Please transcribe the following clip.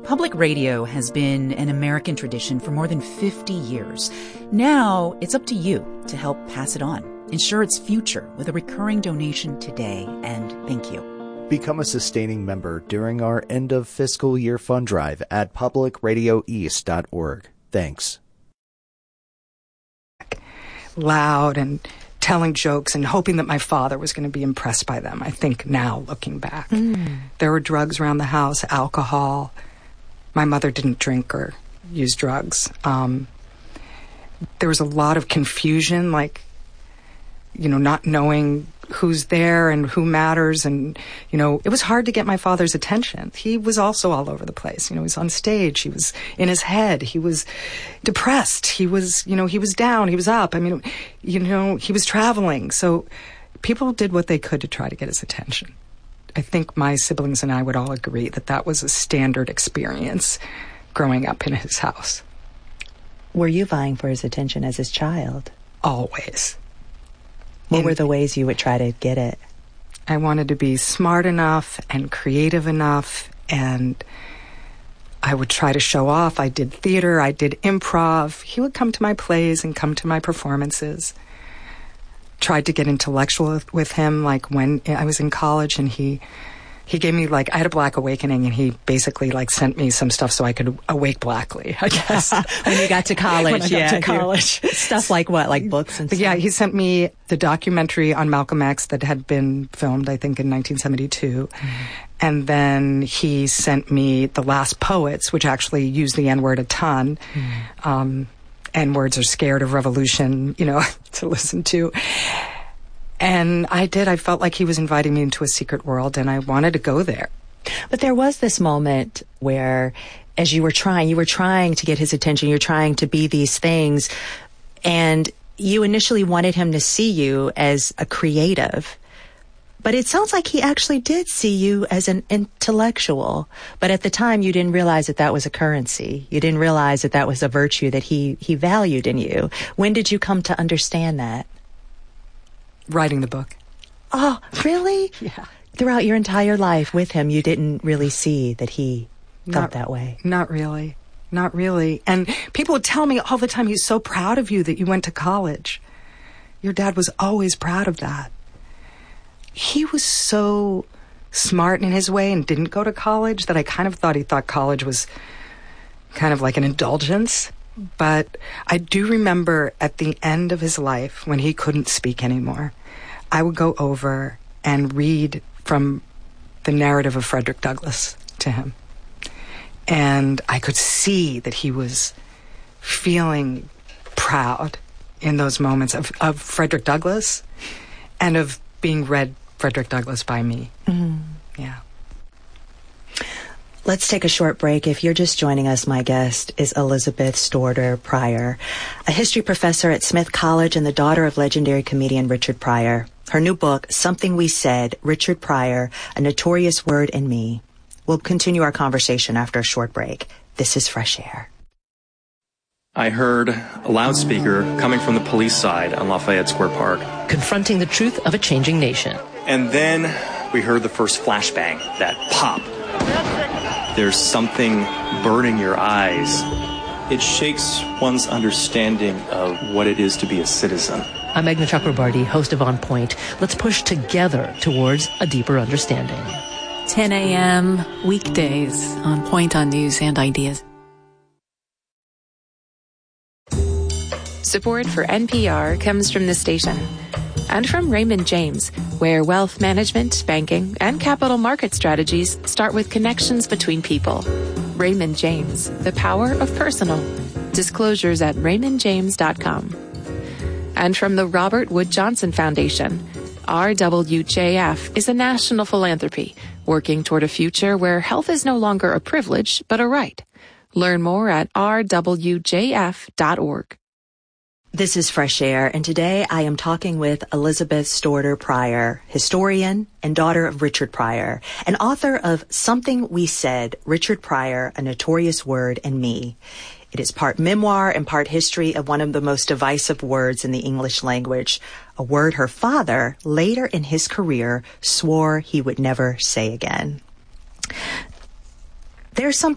Public radio has been an American tradition for more than 50 years. Now, it's up to you to help pass it on. Ensure its future with a recurring donation today, and thank you. Become a sustaining member during our end of fiscal year fund drive at publicradioeast.org. Thanks. Loud and telling jokes and hoping that my father was going to be impressed by them, I think now, looking back. There were drugs around the house, alcohol. My mother didn't drink or use drugs. There was a lot of confusion, like, not knowing who's there and who matters. And, it was hard to get my father's attention. He was also all over the place. He was on stage. He was in his head. He was depressed. He was, he was down. He was up. He was traveling. So people did what they could to try to get his attention. I think my siblings and I would all agree that that was a standard experience growing up in his house. Were you vying for his attention as his child? Always. What were the ways you would try to get it? I wanted to be smart enough and creative enough, and I would try to show off. I did theater, I did improv. He would come to my plays and come to my performances. Tried to get intellectual with him, like when I was in college, and he gave me, I had a black awakening, and he basically, sent me some stuff so I could awake blackly, I guess. When you got to college. When I got to college. Stuff like what? Like books and stuff? Yeah, he sent me the documentary on Malcolm X that had been filmed, I think, in 1972. And then he sent me The Last Poets, which actually used the N-word a ton. N-words are scared of revolution, to listen to. And I felt like he was inviting me into a secret world, and I wanted to go there. But there was this moment where, as you were trying to get his attention, you're trying to be these things, and you initially wanted him to see you as a creative. But it sounds like he actually did see you as an intellectual. But at the time, you didn't realize that that was a currency. You didn't realize that that was a virtue that he valued in you. When did you come to understand that? Writing the book. Oh, really? Yeah. Throughout your entire life with him, you didn't really see that he felt that way? Not really. Not really. And people would tell me all the time, he's so proud of you that you went to college. Your dad was always proud of that. He was so smart in his way and didn't go to college that I kind of thought he thought college was kind of like an indulgence. But I do remember at the end of his life, when he couldn't speak anymore, I would go over and read from the narrative of Frederick Douglass to him. And I could see that he was feeling proud in those moments of Frederick Douglass and of being read Frederick Douglass by me. Yeah. Let's take a short break. If you're just joining us, my guest is Elizabeth Storter Pryor, a history professor at Smith College and the daughter of legendary comedian Richard Pryor. Her new book, Something We Said, Richard Pryor, A Notorious Word and Me. We'll continue our conversation after a short break. This is Fresh Air. I heard a loudspeaker coming from the police side on Lafayette Square Park, confronting the truth of a changing nation. And then we heard the first flashbang, that pop. There's something burning your eyes. It shakes one's understanding of what it is to be a citizen. I'm Meghna Chakrabarty, host of On Point. Let's push together towards a deeper understanding. 10 a.m. weekdays on Point on News and Ideas. Support for NPR comes from the station and from Raymond James, where wealth management, banking, and capital market strategies start with connections between people. Raymond James, the power of personal. Disclosures at raymondjames.com. And from the Robert Wood Johnson Foundation, RWJF is a national philanthropy working toward a future where health is no longer a privilege, but a right. Learn more at rwjf.org. This is Fresh Air, and today I am talking with Elizabeth Storter Pryor, historian and daughter of Richard Pryor, and author of Something We Said, Richard Pryor, A Notorious Word and Me. It is part memoir and part history of one of the most divisive words in the English language, a word her father, later in his career, swore he would never say again. There's something